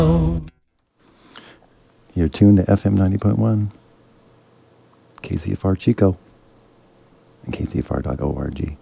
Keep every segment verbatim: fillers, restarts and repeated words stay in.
You're tuned to F M ninety point one, K C F R Chico, and K C F R dot org.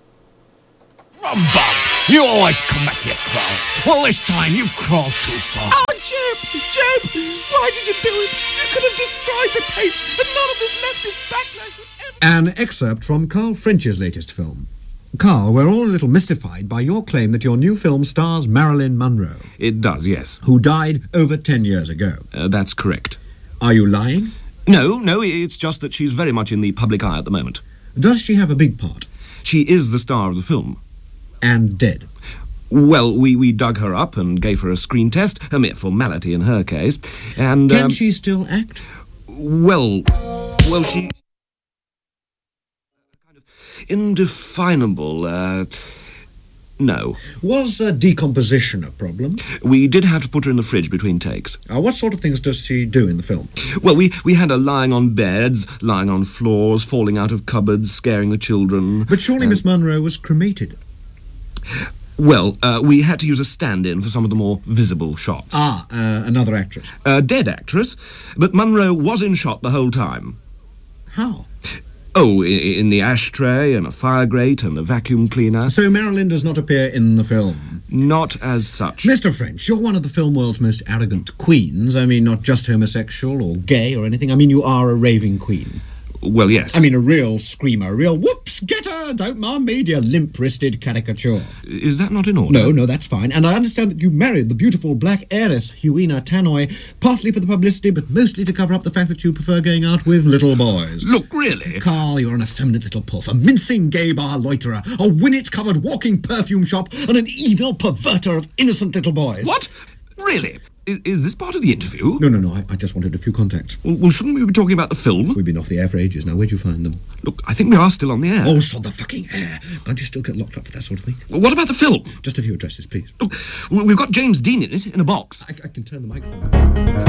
Rumbug! You always come back here, crawl. Well, this time you crawled too far. Oh, Jeb! Jeb! Why did you do it? You could have destroyed the tapes, and none of this left his backlash would ever... An excerpt from Carl French's latest film. Carl, we're all a little mystified by your claim that your new film stars Marilyn Monroe. It does, yes. Who died over ten years ago. Uh, that's correct. Are you lying? No, no, it's just that she's very much in the public eye at the moment. Does she have a big part? She is the star of the film. And dead? Well, we, we dug her up and gave her a screen test, a mere formality in her case, and... Can um, she still act? Well, well, she... kind of indefinable, uh... no. Was uh, decomposition a problem? We did have to put her in the fridge between takes. Uh, what sort of things does she do in the film? Well, we, we had her lying on beds, lying on floors, falling out of cupboards, scaring the children. But surely and... Miss Monroe was cremated. Well, uh, we had to use a stand-in for some of the more visible shots. Ah, uh, another actress. A dead actress, but Monroe was in shot the whole time. How? Oh, in, in the ashtray, and a fire grate, and a vacuum cleaner. So Marilyn does not appear in the film? Not as such. Mister French, you're one of the film world's most arrogant queens. I mean, not just homosexual or gay or anything. I mean, you are a raving queen. Well, yes. I mean, a real screamer, a real whoops, get her, don't mind me, you limp-wristed caricature. Is that not in order? No, no, that's fine. And I understand that you married the beautiful black heiress, Huina Tannoy, partly for the publicity, but mostly to cover up the fact that you prefer going out with little boys. Look, really? Carl, you're an effeminate little puff, a mincing gay bar loiterer, a winnet-covered walking perfume shop, and an evil perverter of innocent little boys. What? Really? Is, is this part of the interview? No, no, no, I, I just wanted a few contacts. Well, well, shouldn't we be talking about the film? We've been off the air for ages now. Where'd you find them? Look, I think we are still on the air. Oh, sod the fucking air. Don't you still get locked up for that sort of thing? Well, what about the film? Just a few addresses, please. Look, we've got James Dean in it, in a box. I, I can turn the microphone.